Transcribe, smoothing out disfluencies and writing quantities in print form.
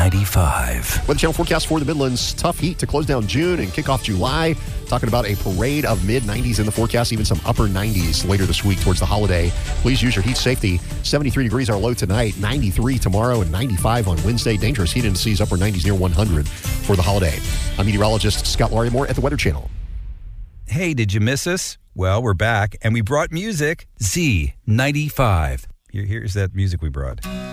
Z95. Weather Channel forecast for the Midlands. Tough heat to close down June and kick off July. Talking about a parade of mid-90s in the forecast, even some upper 90s later this week towards the holiday. Please use your heat safety. 73 degrees our low tonight, 93 tomorrow, and 95 on Wednesday. Dangerous heat indices upper 90s near 100 for the holiday. I'm meteorologist Scott Larimore at the Weather Channel. Hey, did you miss us? Well, we're back, and we brought music. Z95. Here's that music we brought.